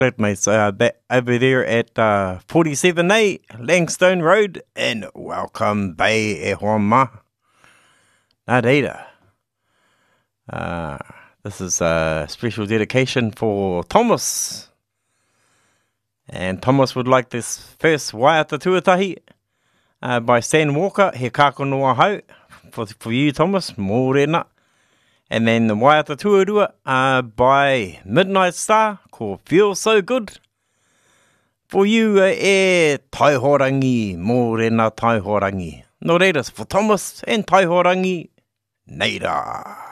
Right, mates, that over there at 47A Langstone Road in Welcome Bay, e hoa ma. Nā reira. This is a special dedication for Thomas. And Thomas would like this first Waiata Tuatahi by Stan Walker, he kākonoa hau. For you, Thomas, mōrena. And then the Waiata Tuarua by Midnight Star, called Feel So Good. For you, e Taihorangi, mōrena Taihorangi. No reiras, for Thomas and Taihorangi, neira.